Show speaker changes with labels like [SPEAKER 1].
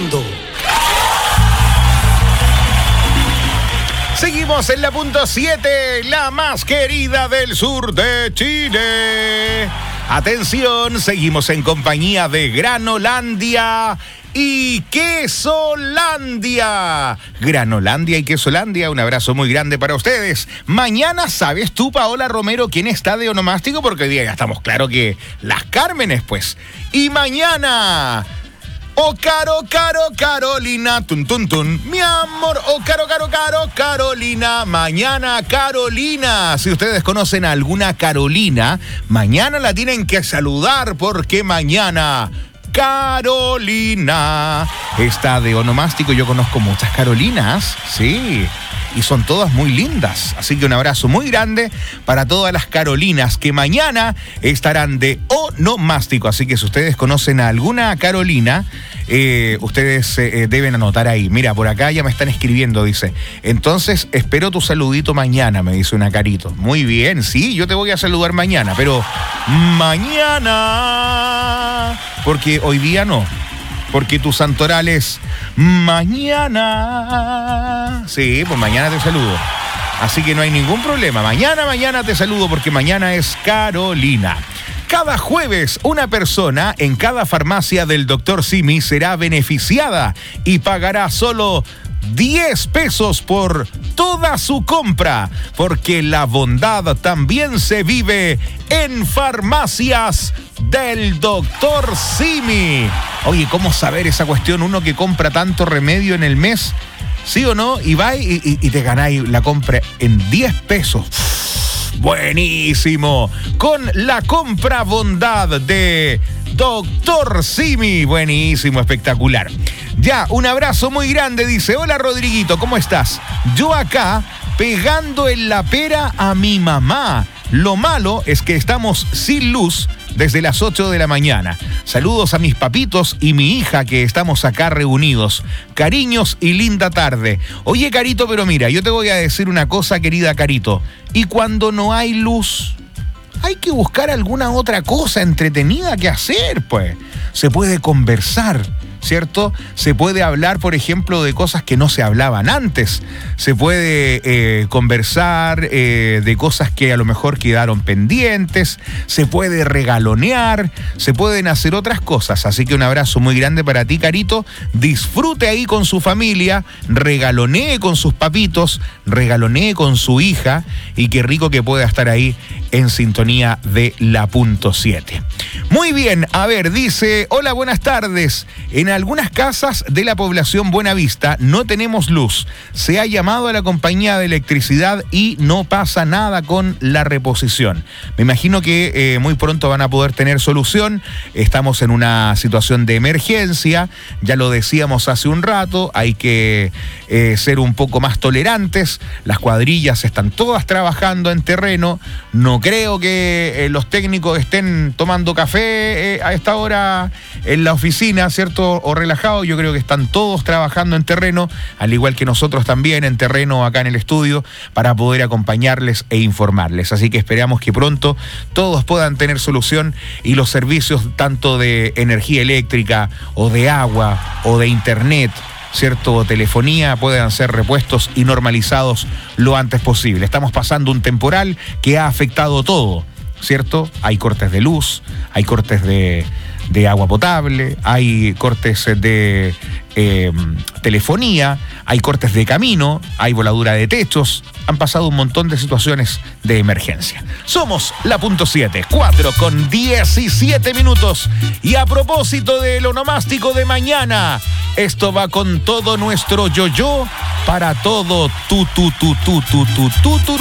[SPEAKER 1] mundo.
[SPEAKER 2] Seguimos en la punto 7, la más querida del sur de Chile. Atención, seguimos en compañía de Granolandia y Quesolandia. Granolandia y Quesolandia, un abrazo muy grande para ustedes. Mañana, ¿sabes tú, Paola Romero, quién está de onomástico? Porque hoy día ya estamos claro que las Cármenes, pues. Y mañana... Oh, Carolina, tun, tun, tun. Mi amor, oh, Carolina. Mañana, Carolina. Si ustedes conocen a alguna Carolina, mañana la tienen que saludar porque mañana Carolina está de onomástico. Yo conozco muchas Carolinas, sí, y son todas muy lindas. Así que un abrazo muy grande para todas las Carolinas que mañana estarán de onomástico. Así que si ustedes conocen a alguna Carolina, ustedes deben anotar ahí. Mira, por acá ya me están escribiendo, dice. Entonces, espero tu saludito mañana, me dice una Carito. Muy bien, sí, yo te voy a saludar mañana, pero mañana, porque hoy día no. Porque tu santoral es mañana. Sí, pues mañana te saludo. Así que no hay ningún problema. Mañana te saludo porque mañana es Carolina. Cada jueves, una persona en cada farmacia del Dr. Simi será beneficiada y pagará solo 10 pesos por toda su compra, porque la bondad también se vive en farmacias del Dr. Simi. Oye, ¿cómo saber esa cuestión? Uno que compra tanto remedio en el mes, ¿sí o no? Y va y te ganáis la compra en 10 pesos. Buenísimo. Con la compra bondad de Dr. Simi. Buenísimo, espectacular. Ya, un abrazo muy grande, dice. Hola, Rodriguito, ¿cómo estás? Yo acá pegando en la pera a mi mamá. Lo malo es que estamos sin luz desde las 8 de la mañana. Saludos a mis papitos y mi hija que estamos acá reunidos. Cariños y linda tarde. Oye, Carito, pero mira, yo te voy a decir una cosa, querida Carito. Y cuando no hay luz, hay que buscar alguna otra cosa entretenida que hacer, pues. Se puede conversar, ¿cierto? Se puede hablar, por ejemplo, de cosas que no se hablaban antes. Se puede conversar de cosas que a lo mejor quedaron pendientes. Se puede regalonear. Se pueden hacer otras cosas. Así que un abrazo muy grande para ti, Carito. Disfrute ahí con su familia. Regalonee con sus papitos. Regalonee con su hija. Y qué rico que pueda estar ahí en sintonía de la punto 7. Muy bien, a ver, dice, hola, buenas tardes. En algunas casas de la población Buenavista no tenemos luz. Se ha llamado a la compañía de electricidad y no pasa nada con la reposición. Me imagino que muy pronto van a poder tener solución. Estamos en una situación de emergencia. Ya lo decíamos hace un rato. Hay que ser un poco más tolerantes. Las cuadrillas están todas trabajando en terreno. No creo que los técnicos estén tomando café a esta hora en la oficina, ¿cierto? O relajado. Yo creo que están todos trabajando en terreno, al igual que nosotros también en terreno acá en el estudio, para poder acompañarles e informarles. Así que esperamos que pronto todos puedan tener solución y los servicios tanto de energía eléctrica o de agua o de internet, ¿cierto?, o telefonía, puedan ser repuestos y normalizados lo antes posible. Estamos pasando un temporal que ha afectado todo, ¿cierto? Hay cortes de luz, hay cortes de agua potable, hay cortes de telefonía, hay cortes de camino, hay voladura de techos. Han pasado un montón de situaciones de emergencia. Somos la punto 7, 4:17. Y a propósito del onomástico de mañana, esto va con todo nuestro yo-yo para todo tu.